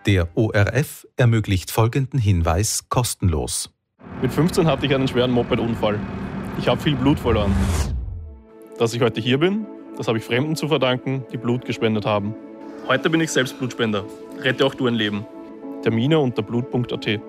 Der ORF ermöglicht folgenden Hinweis kostenlos. Mit 15 hatte ich einen schweren Mopedunfall. Ich habe viel Blut verloren. Dass ich heute hier bin, das habe ich Fremden zu verdanken, die Blut gespendet haben. Heute bin ich selbst Blutspender. Rette auch du ein Leben. Termine unter blut.at.